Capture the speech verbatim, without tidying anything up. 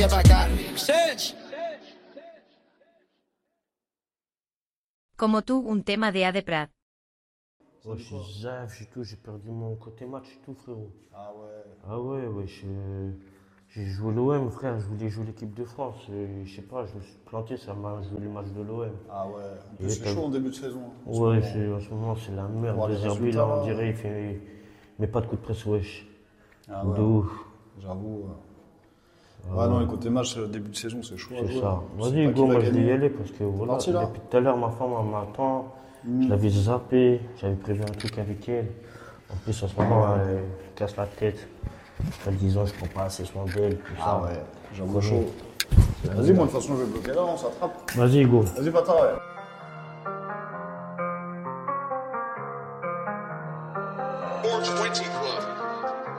if I got sense. Como tú, un tema de A de Prat. Ouais, je suis zaf, j'ai tout, j'ai perdu mon côté match et tout, frérot. Ah ouais. Ah ouais, ouais, je- j'ai joué l'O M, frère, je voulais jouer l'équipe de France. Et je sais pas, je me suis planté, ça m'a joué le match de l'O M. Ah ouais. En plus, Et c'est t'as- chaud en début de saison. en ce Ouais, moment. c'est- en ce moment, c'est la merde. Pour De les Zerbi, résultats, là, on là. dirait, il fait. Il met pas de coup de presse, wesh. Ah De ouais. ouf. J'avoue. Ouais, ouais non, les côtés matchs, le début de saison, c'est chaud à C'est jouer. ça. Je sais Vas-y, pas Hugo, qui va moi je vais y gagner. aller parce que voilà, parti, là depuis tout à l'heure, ma femme elle m'attend. Je l'avais zappé, j'avais prévu un truc avec elle. En plus, en ce moment, elle me casse la tête. Elle disant, je prends pas assez soin d'elle, tout Ah ça. ouais, j'avoue Connais. chaud. Vas-y, moi de toute façon, je vais bloquer là, on s'attrape. Vas-y, Hugo. Vas-y, Pata, ouais.